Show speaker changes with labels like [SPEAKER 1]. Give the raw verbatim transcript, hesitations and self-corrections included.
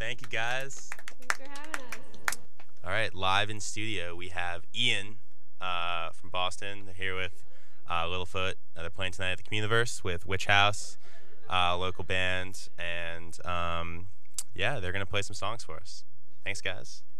[SPEAKER 1] Thank you, guys.
[SPEAKER 2] Thanks for having us.
[SPEAKER 1] All right, live in studio, we have Ian uh, from Boston. They're here with uh, Littlefoot. Uh, they're playing tonight at the Communiverse with Witch House, uh, local band, and um, yeah, they're gonna play some songs for us. Thanks, guys.